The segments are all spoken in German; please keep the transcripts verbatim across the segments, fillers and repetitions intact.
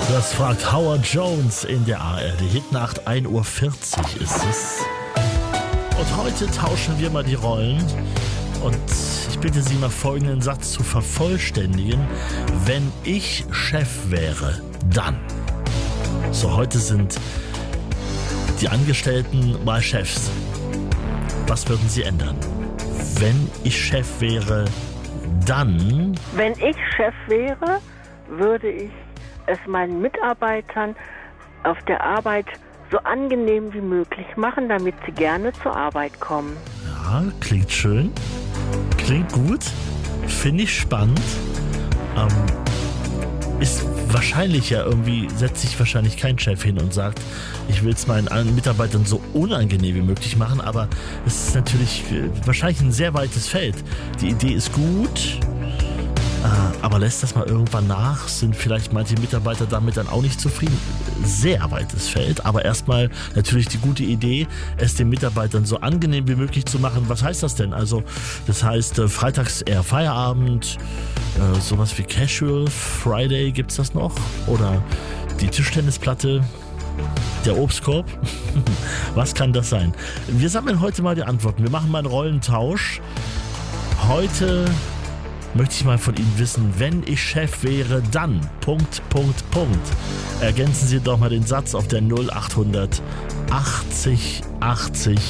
Das fragt Howard Jones in der A R D-Hitnacht. ein Uhr vierzig ist es. Und heute tauschen wir mal die Rollen. Und ich bitte Sie mal folgenden Satz zu vervollständigen. Wenn ich Chef wäre, dann. So, heute sind die Angestellten mal Chefs. Was würden Sie ändern? Wenn ich Chef wäre, dann... Wenn ich Chef wäre, würde ich es meinen Mitarbeitern auf der Arbeit so angenehm wie möglich machen, damit sie gerne zur Arbeit kommen. Ja, klingt schön. Klingt gut. Finde ich spannend. Ähm, ist wahrscheinlich ja irgendwie, setzt sich wahrscheinlich kein Chef hin und sagt, ich will es meinen Mitarbeitern so unangenehm wie möglich machen, aber es ist natürlich wahrscheinlich ein sehr weites Feld. Die Idee ist gut, aber lässt das mal irgendwann nach? Sind vielleicht manche Mitarbeiter damit dann auch nicht zufrieden? Sehr weites Feld, aber erstmal natürlich die gute Idee, es den Mitarbeitern so angenehm wie möglich zu machen. Was heißt das denn? Also das heißt, äh, freitags eher Feierabend, äh, sowas wie Casual Friday, gibt's das noch? Oder die Tischtennisplatte, der Obstkorb? Was kann das sein? Wir sammeln heute mal die Antworten. Wir machen mal einen Rollentausch. Heute möchte ich mal von Ihnen wissen, wenn ich Chef wäre, dann, Punkt, Punkt, Punkt. Ergänzen Sie doch mal den Satz auf der null achthundert achtzig achtzig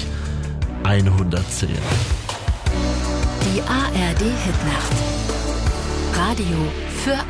hundertzehn. Die A R D-Hitnacht. Radio